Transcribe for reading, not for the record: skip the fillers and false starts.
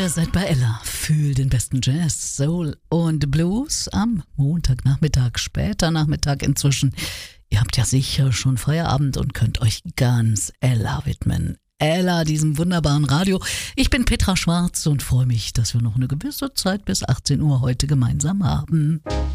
Ihr seid bei Ella. Fühlt den besten Jazz, Soul und Blues am Montagnachmittag, später Nachmittag inzwischen. Ihr habt ja sicher schon Feierabend und könnt euch ganz Ella widmen. Ella, diesem wunderbaren Radio. Ich bin Petra Schwarz und freue mich, dass wir noch eine gewisse Zeit bis 18 Uhr heute gemeinsam haben.